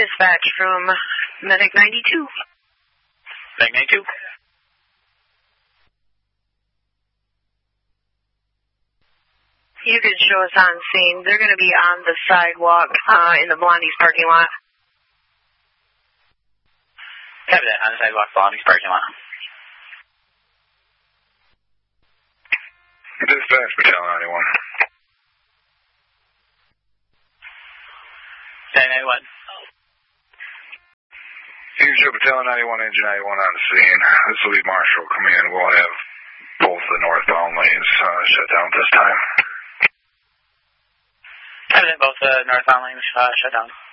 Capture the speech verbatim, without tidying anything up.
Dispatch from Medic ninety-two. Medic ninety-two. You could show us on scene. They're going to be on the sidewalk uh, in the Blondie's parking lot. Copy that, on the sidewalk, Blondie's parking lot. Dispatch, Battalion ninety-one. Battalion ninety-one. You can show Battalion ninety-one, Engine ninety-one on the scene. This will be Marshall. Come in. We'll have both the northbound lanes uh, shut down this time. Copy that, both the northbound lanes uh, shut down.